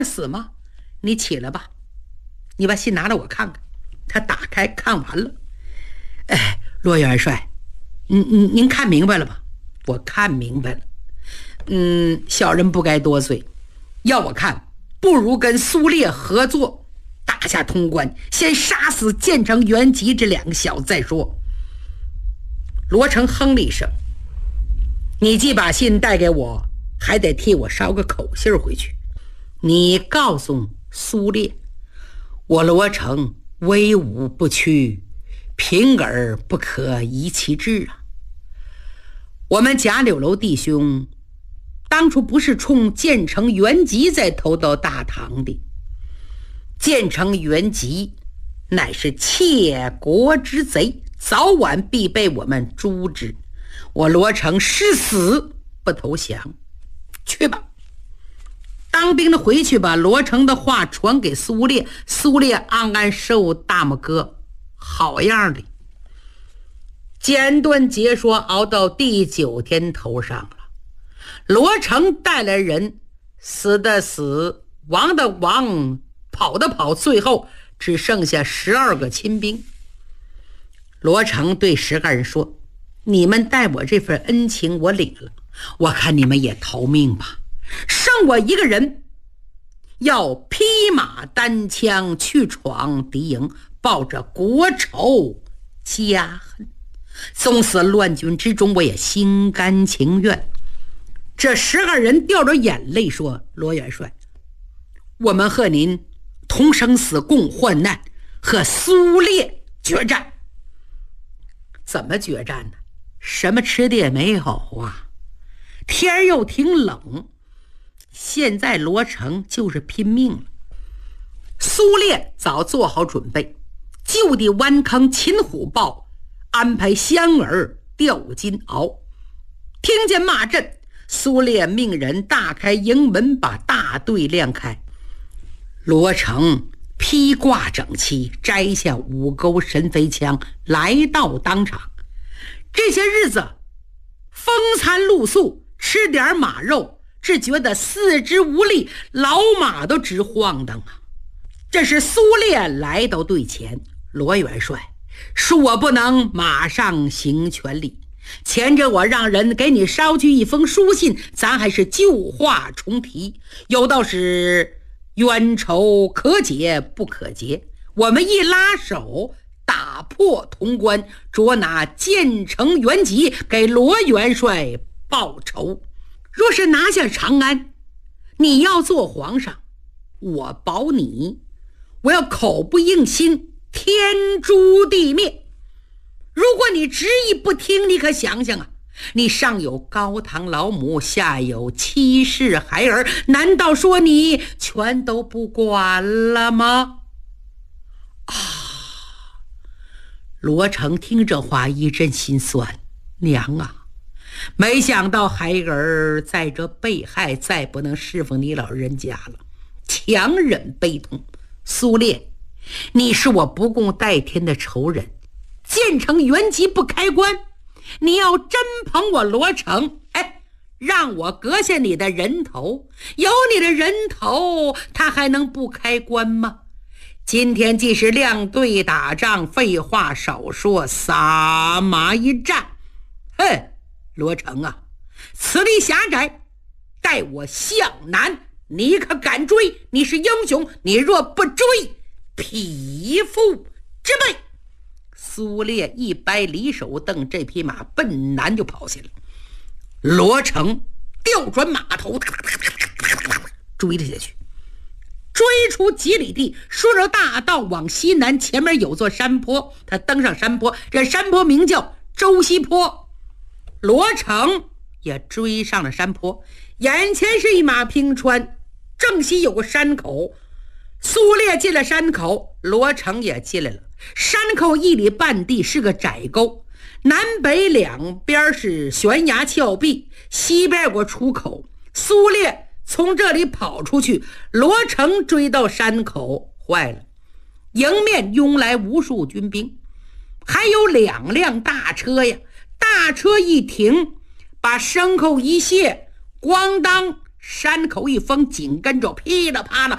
死吗？你起来吧，你把信拿来我看看。他打开看完了。罗元帅，您看明白了吧？我看明白了。小人不该多嘴，要我看，不如跟苏烈合作，打下潼关，先杀死建成、元吉这2个小子再说。罗成哼了一声，你既把信带给我，还得替我捎个口信回去。你告诉苏烈，我罗成威武不屈，平儿不可移其志啊。我们贾柳楼弟兄当初不是冲建成、元吉在投到大唐的，建成、元吉乃是窃国之贼，早晚必被我们诛之。我罗成誓死不投降。去吧，当兵的回去把罗成的话传给苏烈，苏烈安安受大拇哥，好样的。简短结说熬到第9天头上了，罗成带来人，死的死，亡的亡，跑的跑，最后只剩下12个亲兵。罗成对10个人说，你们待我这份恩情我领了，我看你们也逃命吧，剩我一个人要披马单枪去闯敌营，抱着国仇家恨，纵死乱军之中，我也心甘情愿。这10个人掉着眼泪说，罗元帅，我们和您同生死共患难，和苏烈决战。怎么决战呢？什么吃的也没有啊，天又挺冷，现在罗成就是拼命了。苏烈早做好准备，就地弯坑擒虎豹，安排香儿吊金鳌。听见骂阵，苏烈命人大开营门，把大队亮开。罗成披挂整齐，摘下5钩神飞枪，来到当场。这些日子风餐露宿，吃点马肉，只觉得四肢无力，老马都直晃荡啊。这是苏烈来到队前，罗元帅，恕我不能马上行权礼，前着我让人给你捎去一封书信，咱还是旧话重提，有道是冤仇可解不可结，我们一拉手打破潼关，捉拿建成、元吉，给罗元帅报仇。若是拿下长安，你要做皇上，我保你，我要口不应心，天诛地灭。如果你执意不听，你可想想啊，你上有高堂老母，下有妻室孩儿，难道说你全都不管了吗？罗成听这话一阵心酸，娘啊，没想到孩儿在这被害，再不能侍奉你老人家了，强忍悲痛。苏烈，你是我不共戴天的仇人，建成、元吉不开关，你要真捧我罗成，让我割下你的人头，有你的人头，他还能不开关吗？今天既是亮队打仗，废话少说，撒马一战。罗成啊，此地狭窄，待我向南，你可敢追？你是英雄，你若不追，匹夫之辈。苏烈一掰离手蹬，这匹马奔南就跑下来。罗成调转马头，追了下去，追出几里地，顺着大道往西南，前面有座山坡，他登上山坡，这山坡名叫周西坡。罗成也追上了山坡，眼前是一马平川，正西有个山口。苏烈进了山口，罗成也进来了。山口1里半地是个窄沟，南北两边是悬崖峭壁，西边有个出口。苏烈从这里跑出去，罗成追到山口，坏了，迎面拥来无数军兵，还有2辆大车呀。大车一停，把牲口一卸，咣当山口一封紧跟着噼里啪啦